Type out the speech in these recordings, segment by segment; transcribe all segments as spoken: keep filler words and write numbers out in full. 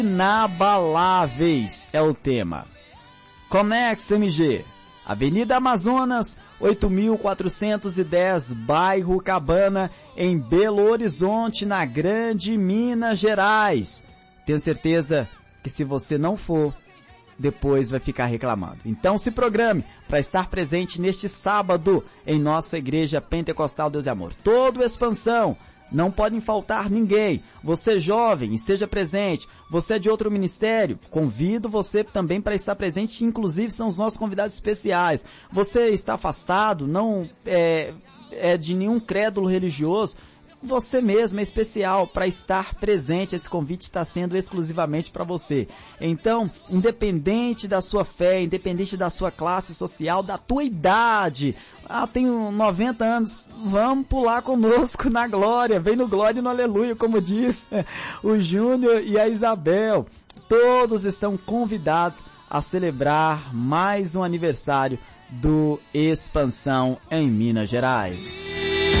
Inabaláveis é o tema. Conex M G, Avenida Amazonas, oito mil quatrocentos e dez, bairro Cabana, em Belo Horizonte, na Grande Minas Gerais. Tenho certeza que se você não for, depois vai ficar reclamando. Então se programe para estar presente neste sábado em nossa Igreja Pentecostal Deus e Amor. Todo Expansão. Não podem faltar ninguém. Você jovem, esteja presente. Você é de outro ministério, convido você também para estar presente. Inclusive são os nossos convidados especiais. Você está afastado, não é, é de nenhum crédulo religioso. Você mesmo é especial para estar presente. Esse convite está sendo exclusivamente para você. Então, independente da sua fé, independente da sua classe social, da tua idade. Ah, tenho noventa anos. Vamos pular conosco na glória. Vem no glória e no aleluia, como diz o Júnior e a Isabel. Todos estão convidados a celebrar mais um aniversário do Expansão em Minas Gerais.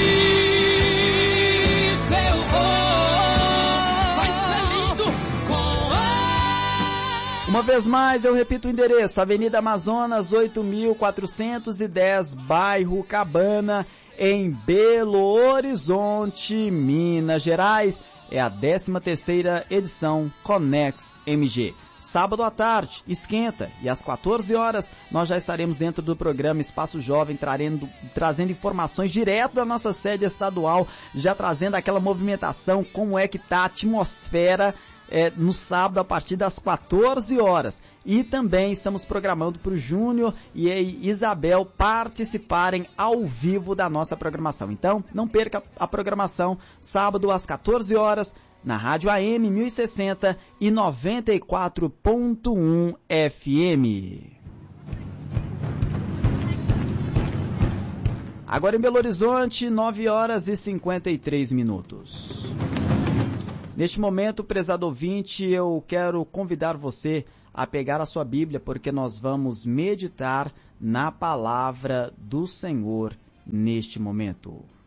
Uma vez mais, eu repito o endereço, Avenida Amazonas, oito mil quatrocentos e dez, bairro Cabana, em Belo Horizonte, Minas Gerais. É a décima terceira edição Conex M G. Sábado à tarde, esquenta, e às quatorze horas nós já estaremos dentro do programa Espaço Jovem, trazendo, trazendo informações direto da nossa sede estadual, já trazendo aquela movimentação, como é que tá a atmosfera É, no sábado a partir das quatorze horas. E também estamos programando para o Júnior e a Isabel participarem ao vivo da nossa programação. Então, não perca a programação, sábado às quatorze horas, na Rádio A M mil e sessenta e noventa e quatro ponto um F M. Agora em Belo Horizonte, nove horas e cinquenta e três minutos. Neste momento, prezado ouvinte, eu quero convidar você a pegar a sua Bíblia, porque nós vamos meditar na palavra do Senhor neste momento.